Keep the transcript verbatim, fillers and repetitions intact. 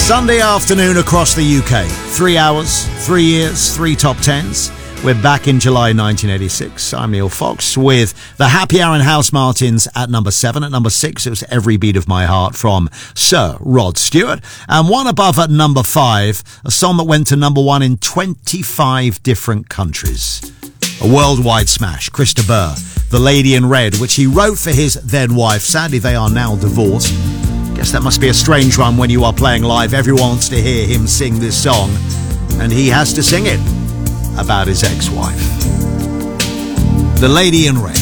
Sunday afternoon across the U K. Three hours, three years, three top tens. We're back in July nineteen eighty-six. I'm Neil Fox with the Happy Hour and Housemartins at number seven. At number six, it was Every Beat of My Heart from Sir Rod Stewart. And one above at number five, a song that went to number one in twenty-five different countries. A worldwide smash, Chris de Burgh, The Lady in Red, which he wrote for his then wife. Sadly, they are now divorced. Guess that must be a strange one when you are playing live. Everyone wants to hear him sing this song, and he has to sing it about his ex-wife. The Lady in Red.